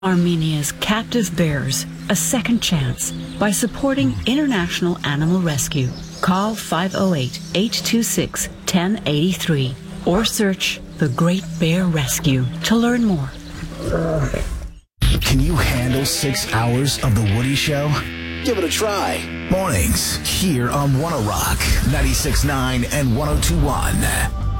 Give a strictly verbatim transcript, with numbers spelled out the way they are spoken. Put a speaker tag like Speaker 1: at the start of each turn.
Speaker 1: Armenia's captive bears a second chance by supporting International Animal Rescue. Call five oh eight, eight two six, one oh eight three or search The Great Bear Rescue to learn more.
Speaker 2: Can you handle six hours of The Woody Show? Give it a try. Mornings here on One oh Rock, ninety-six point nine and one oh two point one.